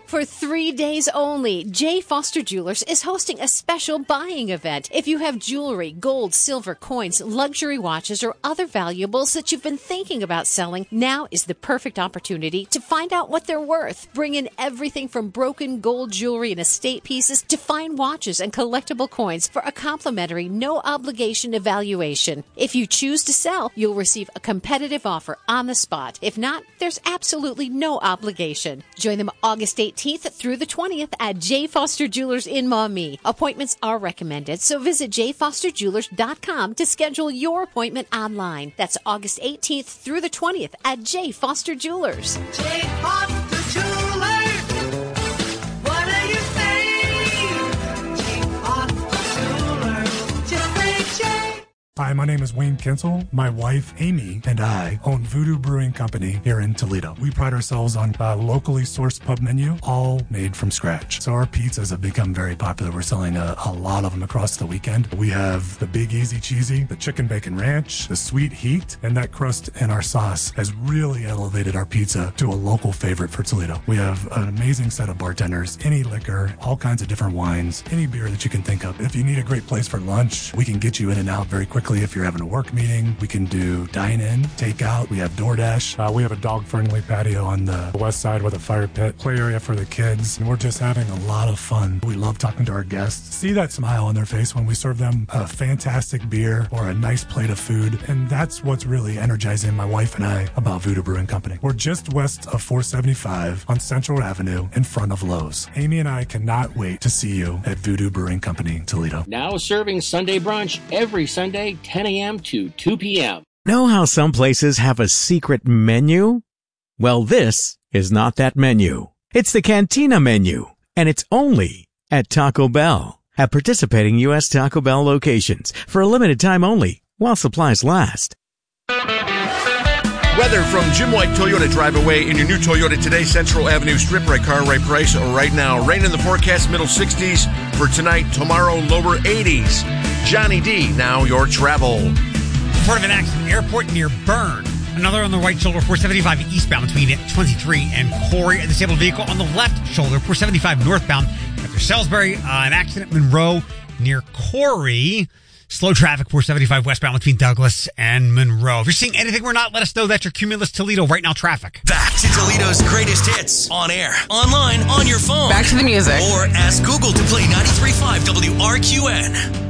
For 3 days only, J. Foster Jewelers is hosting a special buying event. If you have jewelry, gold, silver, coins, luxury watches, or other valuables that you've been thinking about selling, now is the perfect opportunity to find out what they're worth. Bring in everything from broken gold jewelry and estate pieces to fine watches and collectible coins for a complimentary, no-obligation evaluation. If you choose to sell, you'll receive a competitive offer on the spot. If not, there's absolutely no obligation. Join them August 18th through the 20th at J. Foster Jewelers in Maumee. Appointments are recommended, so visit jfosterjewelers.com to schedule your appointment online. That's August 18th through the 20th at J. Foster Jewelers. J. Foster Jewelers, what are you saying? J. Foster Jewelers, just say J. Hi, my name is Wayne Kinsel. My wife, Amy, and I own Voodoo Brewing Company here in Toledo. We pride ourselves on a locally sourced pub menu, all made from scratch. So our pizzas have become very popular. We're selling a lot of them across the weekend. We have the Big Easy Cheesy, the Chicken Bacon Ranch, the Sweet Heat, and that crust and our sauce has really elevated our pizza to a local favorite for Toledo. We have an amazing set of bartenders, any liquor, all kinds of different wines, any beer that you can think of. If you need a great place for lunch, we can get you in and out very quickly. If you're having a work meeting, we can do dine-in, takeout. We have DoorDash. We have a dog-friendly patio on the west side with a fire pit, play area for the kids, and we're just having a lot of fun. We love talking to our guests. See that smile on their face when we serve them a fantastic beer or a nice plate of food, and that's what's really energizing my wife and I about Voodoo Brewing Company. We're just west of 475 on Central Avenue in front of Lowe's. Amy and I cannot wait to see you at Voodoo Brewing Company, Toledo. Now serving Sunday brunch every Sunday, 10 a.m. to 2 p.m. Know how some places have a secret menu? Well, this is not that menu. It's the Cantina menu, and it's only at Taco Bell. At participating U.S. Taco Bell locations for a limited time only, while supplies last. Weather from Jim White Toyota. Drive away in your new Toyota today. Central Avenue Strip, right car, right price, right now. Rain in the forecast, middle 60s. For tonight, tomorrow, lower 80s. Johnny D, now your travel. Report of an accident, airport near Bern. Another on the right shoulder, 475 eastbound between 23 and Corey. A disabled vehicle on the left shoulder, 475 northbound. After Salisbury, an accident, Monroe near Corey. Slow traffic, 475 westbound between Douglas and Monroe. If you're seeing anything we're not, let us know. That's your Cumulus Toledo Right Now traffic. Back to Toledo's greatest hits. On air, online, on your phone. Back to the music. Or ask Google to play 93.5 WRQN.